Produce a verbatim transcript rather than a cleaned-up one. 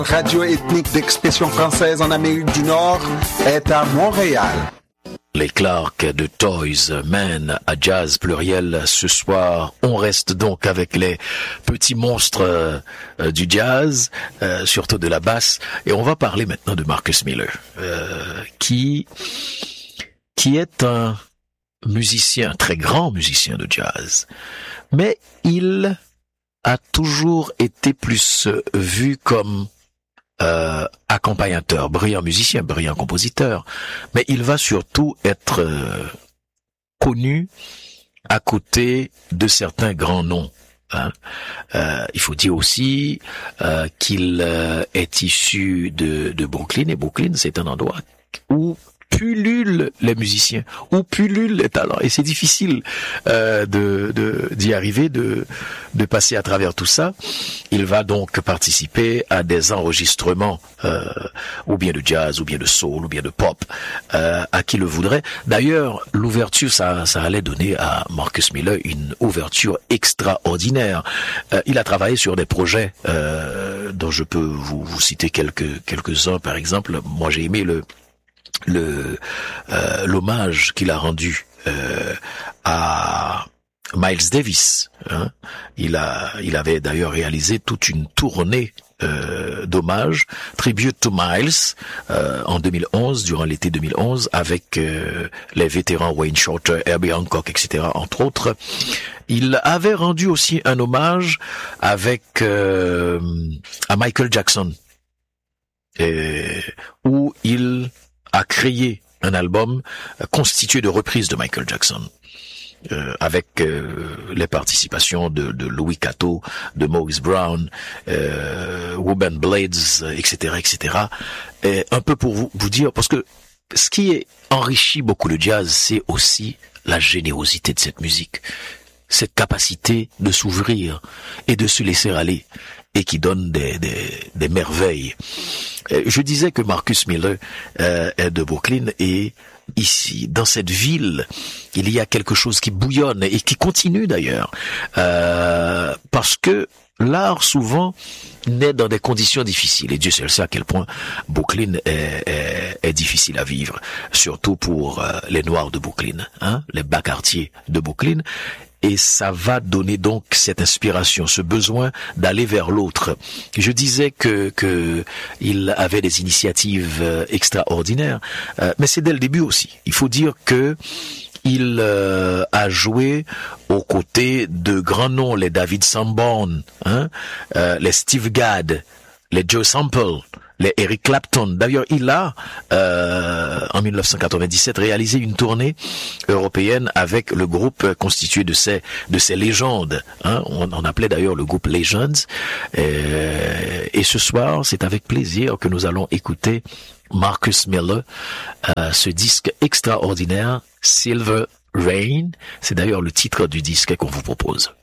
Radio ethnique d'expression française en Amérique du Nord est à Montréal. Les Clark de Toys Men à Jazz Pluriel ce soir. On reste donc avec les petits monstres euh, du jazz, euh, surtout de la basse. Et on va parler maintenant de Marcus Miller, euh, qui, qui est un musicien, très grand musicien de jazz. Mais il a toujours été plus vu comme Euh, accompagnateur, brillant musicien, brillant compositeur, mais il va surtout être euh, connu à côté de certains grands noms. Hein. Euh, il faut dire aussi euh, qu'il euh, est issu de, de Brooklyn, et Brooklyn, c'est un endroit où pullulent les musiciens, où pullulent les talents, et c'est difficile euh, de, de d'y arriver, de de passer à travers tout ça. Il va donc participer à des enregistrements, euh, ou bien de jazz, ou bien de soul, ou bien de pop, euh, à qui le voudrait. D'ailleurs, l'ouverture, ça, ça allait donner à Marcus Miller une ouverture extraordinaire. Euh, il a travaillé sur des projets euh, dont je peux vous, vous citer quelques quelques-uns. Par exemple, moi j'ai aimé le le euh, l'hommage qu'il a rendu euh, à Miles Davis. Hein. Il a, il avait d'ailleurs réalisé toute une tournée euh, d'hommage, Tribute to Miles, euh, en deux mille onze, durant l'été deux mille onze, avec euh, les vétérans Wayne Shorter, Herbie Hancock, et cetera, entre autres. Il avait rendu aussi un hommage avec euh, à Michael Jackson, et, où il a créé un album constitué de reprises de Michael Jackson, euh, avec euh, les participations de, de Louis Cato, de Maurice Brown, euh, Ruben Blades, et cetera, et cetera. Et un peu pour vous, vous dire, parce que ce qui enrichit beaucoup le jazz, c'est aussi la générosité de cette musique, cette capacité de s'ouvrir et de se laisser aller, et qui donne des, des, des merveilles. Je disais que Marcus Miller euh, est de Brooklyn, et ici, dans cette ville, il y a quelque chose qui bouillonne et qui continue d'ailleurs, euh, parce que l'art souvent naît dans des conditions difficiles, et Dieu seul sait à quel point Brooklyn est, est, est difficile à vivre, surtout pour euh, les Noirs de Brooklyn, hein, les bas quartiers de Brooklyn. Et ça va donner donc cette inspiration, ce besoin d'aller vers l'autre. Je disais que que il avait des initiatives extraordinaires, euh, mais c'est dès le début aussi. Il faut dire que il euh, a joué aux côtés de grands noms, les David Sanborn, hein, euh, les Steve Gadd, les Joe Sample, les Eric Clapton. D'ailleurs, il a, euh, en dix-neuf cent quatre-vingt-dix-sept, réalisé une tournée européenne avec le groupe constitué de ces de ces légendes. Hein. On en appelait d'ailleurs le groupe Legends. Et, et ce soir, c'est avec plaisir que nous allons écouter Marcus Miller, euh, ce disque extraordinaire, Silver Rain. C'est d'ailleurs le titre du disque qu'on vous propose.